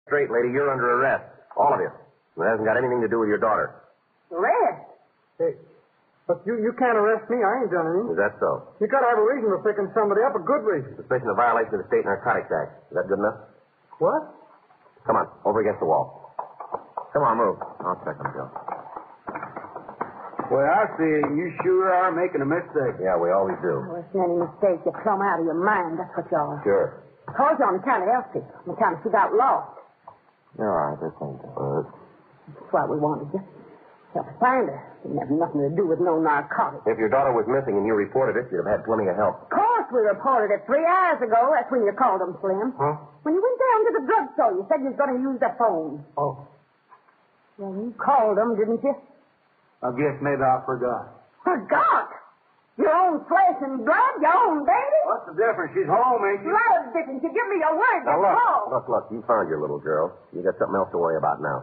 Straight, lady, you're under arrest. All of you. It hasn't got anything to do with your daughter. Arrest? Hey, but you can't arrest me. I ain't done anything. Is that so? You got to have a reason for picking somebody up, a good reason. Suspicion of violation of the State Narcotics Act. Is that good enough? What? Come on, over against the wall. Come on, move. I'll check them, Joe. Well, I see it. You sure are making a mistake. Yeah, we always do. Oh, it's any mistake. You're plumb out of your mind. That's what you are. Sure. Called you on account of Elsie. On account of she got lost. You're all right. This ain't good. That's why we wanted you. Help us find her. Didn't have nothing to do with no narcotics. If your daughter was missing and you reported it, you'd have had plenty of help. Of course we reported it 3 hours ago. That's when you called them, Slim. Huh? When you went down to the drugstore, you said you was going to use the phone. Oh. Well, you called them, didn't you? I guess maybe I forgot. Forgot? Your own flesh and blood? Your own baby? What's the difference? She's home, ain't she? A lot of difference. You give me your word. Now, That's all. look. You found your little girl. You got something else to worry about now.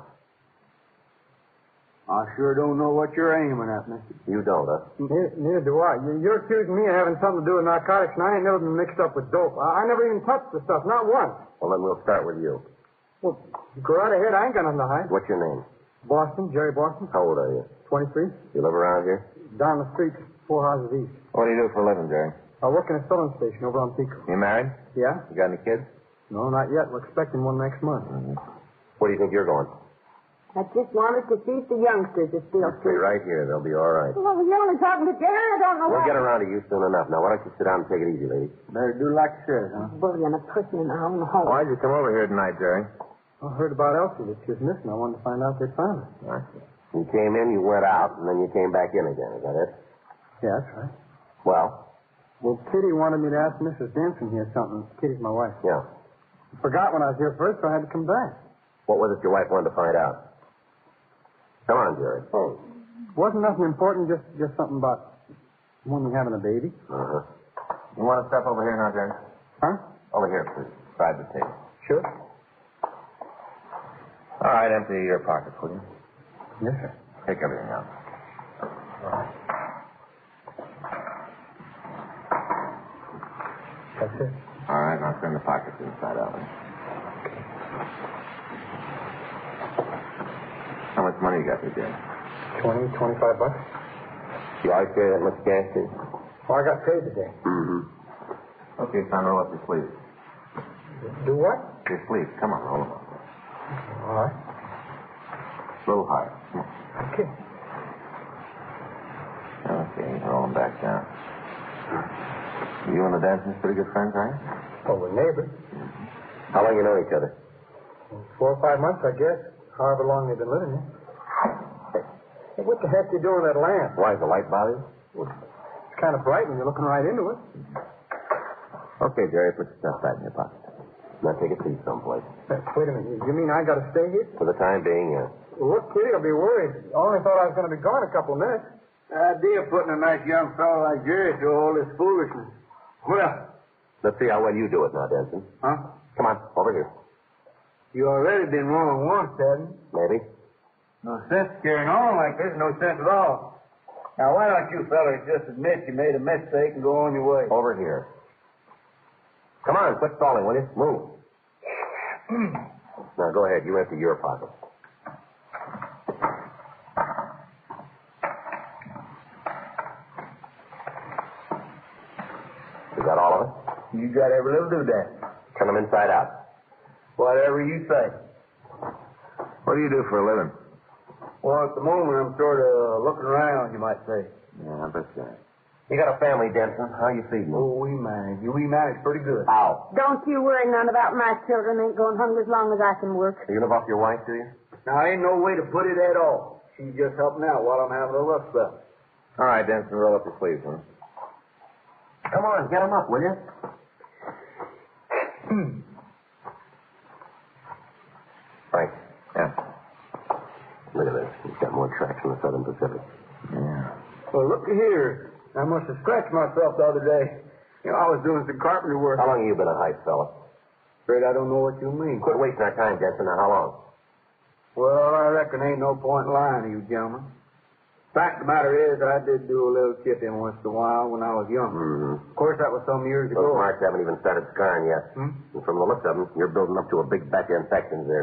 I sure don't know what you're aiming at, mister. You don't, huh? Neither do I. You're accusing me of having something to do with narcotics, and I ain't never been mixed up with dope. I never even touched the stuff, not once. Well, then we'll start with you. Well, go right ahead. I ain't got nothing to hide. What's your name? Boston, Jerry Boston, How old are you? 23. You live around here? Down the street, 4 houses east. What do you do for a living, Jerry? I work in a filling station over on Pico. You married? Yeah? You got any kids? No, not yet. We're expecting one next month. Mm-hmm. Where do you think you're going? I just wanted to see if the youngsters are still Stay free. right here. They'll be all right. Well, you're only talking to Jerry. I don't know We'll what. get around to you soon enough. Now, why don't you sit down and take it easy, lady? Better do like you said, huh? Bullying a person in our own home. Why'd you come over here tonight, Jerry? I heard about Elsie that she was missing. I wanted to find out they found her. I see. You came in, you went out, and then you came back in again. Is that it? Yeah, that's right. Well, Well, Kitty wanted me to ask Mrs. Denson here something. Kitty's my wife. yeah. I forgot when I was here first, so I had to come back. What was it your wife wanted to find out? Come on, Jerry. Oh, wasn't nothing important, just something about woman having a baby. Uh-huh. You want to step over here now, Jerry? Huh? Over here, please. Beside the table. Sure. All right, empty your pockets, will you? Yes, sir. Take everything out. That's it. All right, now turn the pockets inside out. How much money you got there, Jerry? 20, 25 bucks. You always carry that much cash, too? Oh, I got paid today. Mm-hmm. Okay, son, roll up your sleeves. Do what? Your sleeves. Come on, roll them up. All right. A little higher. Come on. Okay. Okay, roll them back down. You and the Dansons pretty good friends, are you? Well, we're neighbors. How long you know each other? 4 or 5 months, I guess. However long they've been living here. Hey, what the heck you doing with that lamp? Why, is the light bother you? Well, it's kind of bright when you're looking right into it. Okay, Jerry, put your stuff back in your pocket. Now take a seat someplace. Wait a minute. You mean I got to stay here? For the time being, yeah. Well, look, Kitty will be worried. I only thought I was going to be gone a couple of minutes. The idea of putting a nice young fellow like Jerry through all this foolishness. Well, Let's see how well you do it now, Denson. huh? Come on, over here. You already been wrong once, haven't you? Maybe. No sense carrying on like this. No sense at all. Now, why don't you fellas just admit you made a mistake and go on your way? Over here. Come on, quit stalling, will you? Move. Now, go ahead. You empty your pocket. Is that all of it? You got every little doodad. Turn them inside out. Whatever you say. What do you do for a living? Well, at the moment, I'm sort of looking around, you might say. Yeah, I bet you are. You got a family, Denson. How you feeding them? Oh, we manage. We manage pretty good. How? Don't you worry none about my children. Ain't going hungry as long as I can work. Do you live off your wife, do you? Now, ain't no way to put it at all. She's just helping out while I'm having a rough spell. All right, Denson, roll up your sleeves, huh? Come on, get them up, will you? Frank. Yeah. Look at this. He's got more tracks in the Southern Pacific. Yeah. Well, look here. I must have scratched myself the other day. You know, I was doing some carpenter work. How long have you been a heist fella? Afraid I don't know what you mean. Quit wasting our time, Denson. Now, how long? Well, I reckon ain't no point lying to you, gentlemen. Fact of the matter is, I did do a little chipping once in a while when I was young. Mm-hmm. Of course, that was some years Those ago. marks haven't even started scarring yet. Hmm? And from the looks of them, you're building up to a big back-end section there.